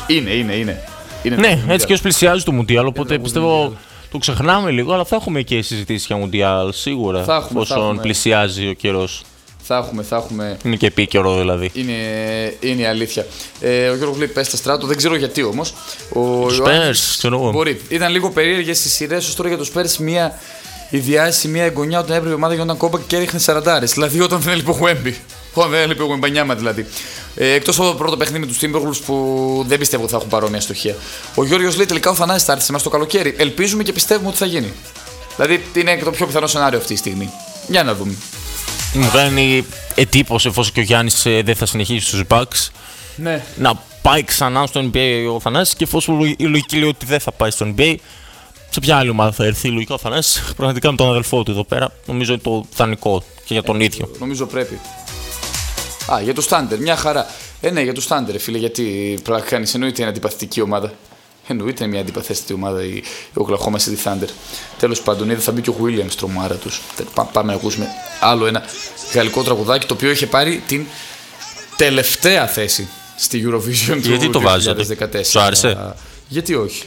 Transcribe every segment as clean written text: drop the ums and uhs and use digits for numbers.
Είναι. Ναι, έτσι και ως πλησιάζει το Μουντιάλ, οπότε πιστεύω το ξεχνάμε λίγο, αλλά θα έχουμε και συζητήσεις για Μουντιάλ σίγουρα, όσον πλησιάζει ο καιρός. Θα έχουμε. Είναι και επίκαιρο δηλαδή. Είναι η αλήθεια. Ο Γιώργος λέει πες τα Στράτο, δεν ξέρω γιατί όμως. Ο Σπέρς, ξέρω εγώ. Μπορεί. Ήταν λίγο περίεργες οι σειρές, ως τώρα για το Σπέρς μια ιδιάση, μια εγγονιά όταν έπρεπε η ομάδα γινόταν κόμπα και έριχνε 40. Δηλαδή όταν δεν έλειπε ο Γουέμπι. Όταν δεν έλειπε ο Γουεμπανιάμα δηλαδή. Εκτός από το πρώτο παιχνίδι με τους Timberwolves που δεν πιστεύω ότι θα έχουν παρόμοια στοχεία. Ο Γιώργος λέει τελικά ο Θανάσης θα έρθει σε εμάς το καλοκαίρι. Ελπίζουμε και πιστεύουμε ότι θα γίνει. Δηλαδή είναι το πιο πιθανό σενάριο αυτή τη στιγμή. Για να δούμε. Μου κάνει εντύπωση εφόσον και ο Γιάννης δεν θα συνεχίσει στους Bucks. Ναι. Να πάει ξανά στο NBA ο Θανάσης και εφόσον η λογική λέει ότι δεν θα πάει στο NBA, σε ποια άλλη ομάδα θα έρθει λογικά ο Θανάσης, πραγματικά με τον αδελφό του εδώ πέρα. Νομίζω είναι το ιδανικό και για τον ίδιο. Νομίζω πρέπει. Για το Thunder, μια χαρά. Ναι, για το Thunder, φίλε, γιατί πλάκα κάνεις, εννοείται είναι αντιπαθητική ομάδα. Εννοείται είναι μια αντιπαθέστατη ομάδα η Oklahoma City Thunder. Τέλος πάντων, είδα θα μπει και ο Williams τρομάρα τους. Πάμε να ακούσουμε άλλο ένα γαλλικό τραγουδάκι το οποίο είχε πάρει την τελευταία θέση στη Eurovision του 2014. Γιατί το βάζετε, σου άρεσε? Γιατί όχι.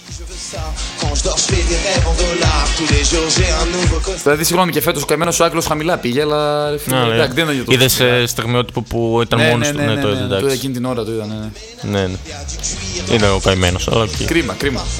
Δηλαδή, συγγνώμη, και φέτος ο καημένος ο Άγγλος χαμηλά πήγε, αλλά. Είδες στιγμιότυπο που ήταν μόνος του? Ναι, εκείνη την ώρα το είδα. Ναι. Είναι ο καημένος. Κρίμα.